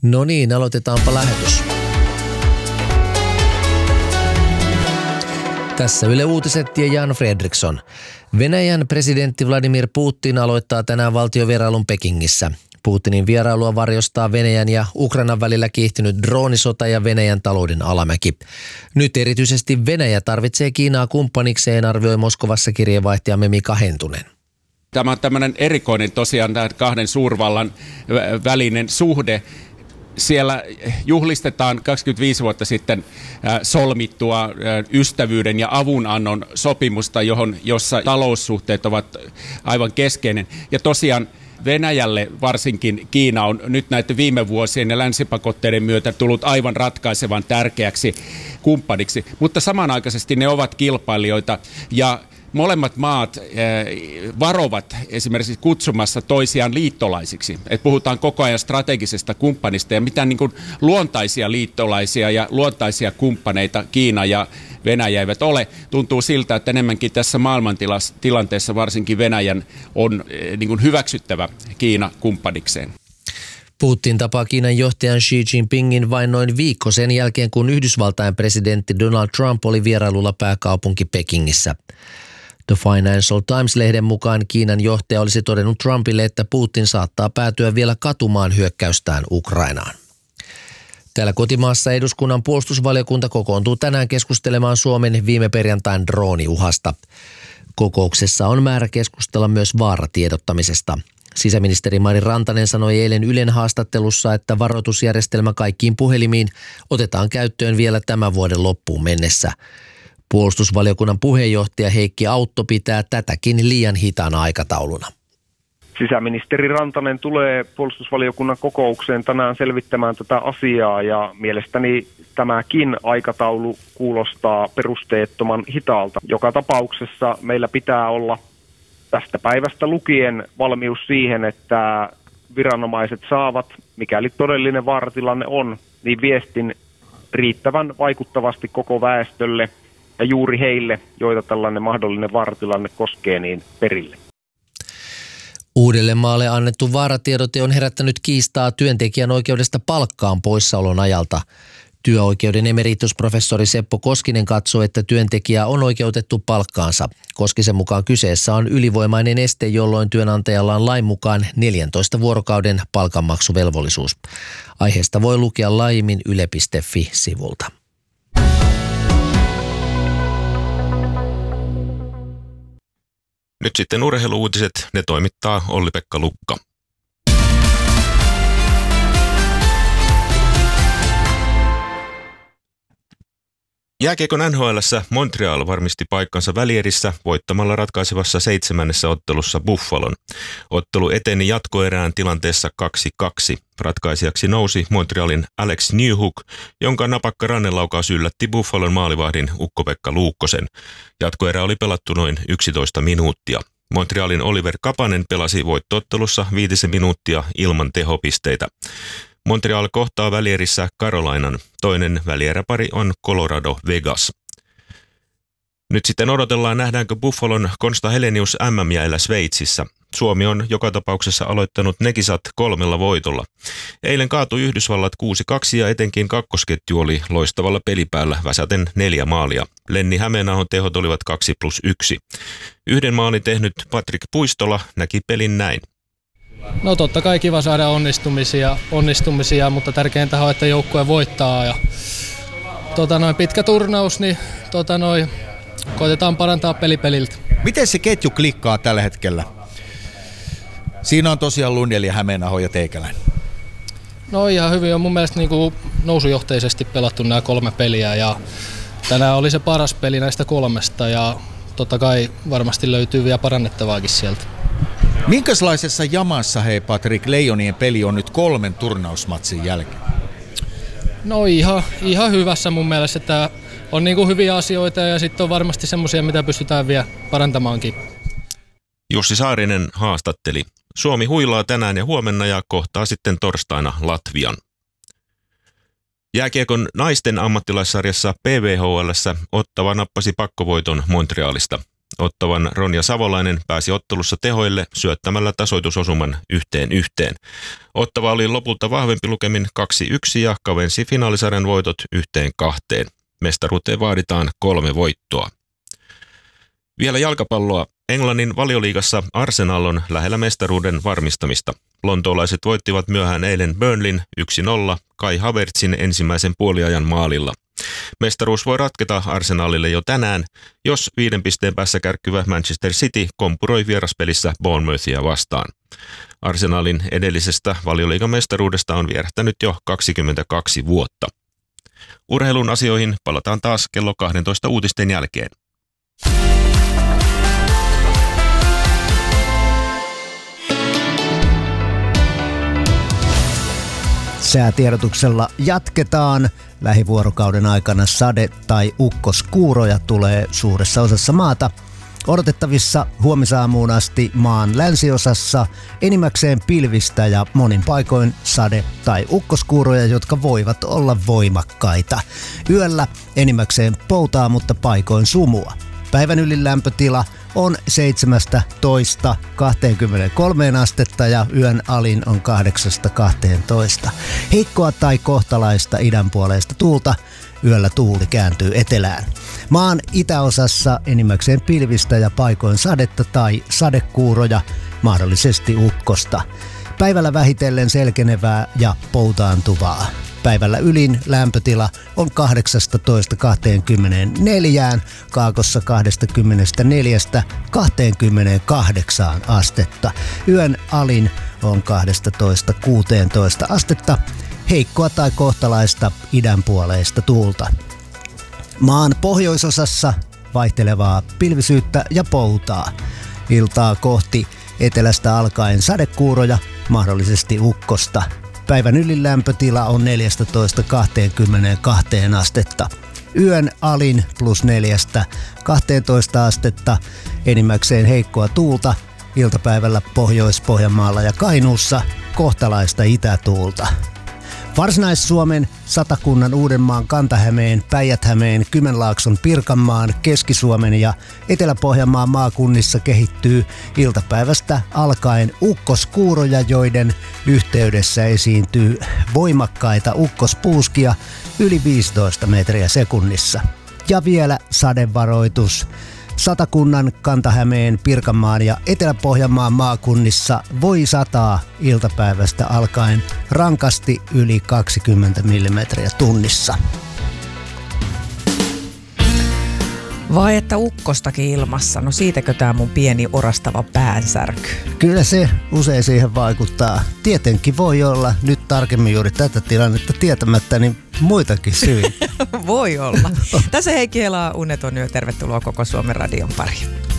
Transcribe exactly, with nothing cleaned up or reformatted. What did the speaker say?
No niin, aloitetaanpa lähetys. Tässä Yle Uutiset ja Jan Fredriksson. Venäjän presidentti Vladimir Putin aloittaa tänään valtiovierailun Pekingissä. Putinin vierailua varjostaa Venäjän ja Ukrainan välillä kiihtynyt droonisota ja Venäjän talouden alamäki. Nyt erityisesti Venäjä tarvitsee Kiinaa kumppanikseen, arvioi Moskovassa kirjeenvaihtajamme Mika Hentunen. Tämä on tämmöinen erikoinen tosiaan tämän kahden suurvallan välinen suhde. Siellä juhlistetaan kaksikymmentäviisi vuotta sitten solmittua ystävyyden ja avunannon sopimusta, johon, jossa taloussuhteet ovat aivan keskeinen. Ja tosiaan Venäjälle varsinkin Kiina on nyt näiden viime vuosien ja länsipakotteiden myötä tullut aivan ratkaisevan tärkeäksi kumppaniksi, mutta samanaikaisesti ne ovat kilpailijoita ja molemmat maat varovat esimerkiksi kutsumassa toisiaan liittolaisiksi. Et puhutaan koko ajan strategisesta kumppanista ja mitään niin kuin luontaisia liittolaisia ja luontaisia kumppaneita Kiina ja Venäjä eivät ole. Tuntuu siltä, että enemmänkin tässä maailmantilanteessa varsinkin Venäjän on niin kuin hyväksyttävä Kiina kumppanikseen. Putin tapaa Kiinan johtajan Xi Jinpingin vain noin viikko sen jälkeen, kun Yhdysvaltain presidentti Donald Trump oli vierailulla pääkaupunki Pekingissä. The Financial Times-lehden mukaan Kiinan johtaja olisi todennut Trumpille, että Putin saattaa päätyä vielä katumaan hyökkäystään Ukrainaan. Täällä kotimaassa eduskunnan puolustusvaliokunta kokoontuu tänään keskustelemaan Suomen viime perjantain drooniuhasta. Kokouksessa on määrä keskustella myös vaaratiedottamisesta. Sisäministeri Mari Rantanen sanoi eilen Ylen haastattelussa, että varoitusjärjestelmä kaikkiin puhelimiin otetaan käyttöön vielä tämän vuoden loppuun mennessä. Puolustusvaliokunnan puheenjohtaja Heikki Autto pitää tätäkin liian hitaana aikatauluna. Sisäministeri Rantanen tulee puolustusvaliokunnan kokoukseen tänään selvittämään tätä asiaa ja mielestäni tämäkin aikataulu kuulostaa perusteettoman hitaalta. Joka tapauksessa meillä pitää olla tästä päivästä lukien valmius siihen, että viranomaiset saavat, mikäli todellinen vaaratilanne on, niin viestin riittävän vaikuttavasti koko väestölle ja juuri heille, joita tällainen mahdollinen vaaratilanne koskee, niin perille. Uudellemaalle annettu vaaratiedote on herättänyt kiistaa työntekijän oikeudesta palkkaan poissaolon ajalta. Työoikeuden emeritusprofessori Seppo Koskinen katsoo, että työntekijä on oikeutettu palkkaansa. Koskisen mukaan kyseessä on ylivoimainen este, jolloin työnantajalla on lain mukaan neljäntoista vuorokauden palkanmaksuvelvollisuus. Aiheesta voi lukea laajemmin yle piste fi-sivulta. Nyt sitten urheiluuutiset, ne toimittaa Olli-Pekka Lukka. Jääkiekon N H L:ssä Montreal varmisti paikkansa välierissä voittamalla ratkaisevassa seitsemännessä ottelussa Buffalon. Ottelu eteni jatkoerään tilanteessa kaksi kaksi. Ratkaisijaksi nousi Montrealin Alex Newhook, jonka napakka rannelaukaus yllätti Buffalon maalivahdin Ukko-Pekka Luukkosen. Jatkoerä oli pelattu noin yksitoista minuuttia. Montrealin Oliver Kapanen pelasi voittoottelussa viitisen minuuttia ilman tehopisteitä. Montreal kohtaa välierissä Carolinan. Toinen välieräpari on Colorado Vegas. Nyt sitten odotellaan, nähdäänkö Buffalon Konsta Helenius M M-jäillä Sveitsissä. Suomi on joka tapauksessa aloittanut ne kisat kolmella voitolla. Eilen kaatui Yhdysvallat kuusi kaksi ja etenkin kakkosketju oli loistavalla pelipäällä väsäten neljä maalia. Lenni Hämeenahon tehot olivat kaksi plus yksi. Yhden maalin tehnyt Patrik Puistola näki pelin näin. No totta kai kiva saada onnistumisia, onnistumisia mutta tärkeintä on, että joukkue voittaa. Ja, tota noin, pitkä turnaus, niin tota noin, koitetaan parantaa pelipeliltä. Miten se ketju klikkaa tällä hetkellä? Siinä on tosiaan Lundell ja Hämeenaho ja Teikäläinen. No ihan hyvin on mun mielestä niin kuin nousujohteisesti pelattu nämä kolme peliä ja tänään oli se paras peli näistä kolmesta ja totta kai varmasti löytyy vielä parannettavaakin sieltä. Minkälaisessa jamassa, hei Patrik, Leijonien peli on nyt kolmen turnausmatsin jälkeen? No ihan, ihan hyvässä mun mielestä, että on niin kuin hyviä asioita ja sitten on varmasti semmoisia, mitä pystytään vielä parantamaankin. Jussi Saarinen haastatteli. Suomi huilaa tänään ja huomenna ja kohtaa sitten torstaina Latvian. Jääkiekon naisten ammattilaissarjassa P V H L:ssä Ottava nappasi pakkovoiton Montrealista. Ottavan Ronja Savolainen pääsi ottelussa tehoille syöttämällä tasoitusosuman yhteen yhteen. Ottava oli lopulta vahvempi lukemin kaksi yksi ja kavensi finaalisarjan voitot yhteen kahteen. Mestaruuteen vaaditaan kolme voittoa. Vielä jalkapalloa. Englannin Valioliigassa Arsenal on lähellä mestaruuden varmistamista. Lontoolaiset voittivat myöhään eilen Burnleyn yksi nolla Kai Havertzin ensimmäisen puoliajan maalilla. Mestaruus voi ratketa Arsenalille jo tänään, jos viiden pisteen päässä kärkkyvä Manchester City kompuroi vieraspelissä Bournemouthia vastaan. Arsenalin edellisestä Valioliigan mestaruudesta on vierähtänyt jo kaksikymmentäkaksi vuotta. Urheilun asioihin palataan taas kello kaksitoista uutisten jälkeen. Säätiedotuksella jatketaan. Lähivuorokauden aikana sade- tai ukkoskuuroja tulee suuressa osassa maata. Odotettavissa huomisaamuun asti maan länsiosassa enimmäkseen pilvistä ja monin paikoin sade- tai ukkoskuuroja, jotka voivat olla voimakkaita. Yöllä enimmäkseen poutaa, mutta paikoin sumua. Päivän ylin lämpötila on seitsemästätoista kaksikymmentäkolme astetta ja yön alin on kahdeksasta kahteentoista. Heikkoa tai kohtalaista idänpuoleista tuulta. Yöllä tuuli kääntyy etelään. Maan itäosassa enimmäkseen pilvistä ja paikoin sadetta tai sadekuuroja, mahdollisesti ukkosta. Päivällä vähitellen selkenevää ja poutaantuvaa. Päivällä ylin lämpötila on kahdeksastatoista kaksikymmentäneljä, kaakossa kaksikymmentäneljä kaksikymmentäkahdeksan astetta. Yön alin on kaksitoista kuusitoista astetta, heikkoa tai kohtalaista idänpuoleista tuulta. Maan pohjoisosassa vaihtelevaa pilvisyyttä ja poutaa. Iltaa kohti etelästä alkaen sadekuuroja, mahdollisesti ukkosta. Päivän ylin lämpötila on neljästätoista kaksikymmentäkaksi astetta. Yön alin plus neljästä kahteentoista astetta, enimmäkseen heikkoa tuulta. Iltapäivällä Pohjois-Pohjanmaalla ja Kainuussa kohtalaista itätuulta. Varsinais-Suomen, Satakunnan, Uudenmaan, Kanta-Hämeen, Päijät-Hämeen, Kymenlaakson, Pirkanmaan, Keski-Suomen ja Etelä-Pohjanmaan maakunnissa kehittyy iltapäivästä alkaen ukkoskuuroja, joiden yhteydessä esiintyy voimakkaita ukkospuuskia yli viisitoista metriä sekunnissa. Ja vielä sadevaroitus. Satakunnan, Kanta-Hämeen, Pirkanmaan ja Etelä-Pohjanmaan maakunnissa voi sataa iltapäivästä alkaen rankasti yli kaksikymmentä millimetriä tunnissa. Vai että ukkostakin ilmassa? No siitäkö tää mun pieni orastava päänsärky? Kyllä se usein siihen vaikuttaa. Tietenkin voi olla nyt tarkemmin juuri tätä tilannetta tietämättä, niin muitakin syitä. Voi olla. Tässä Heikki Helaa, Uneton yö. Tervetuloa koko Suomen radion pariin.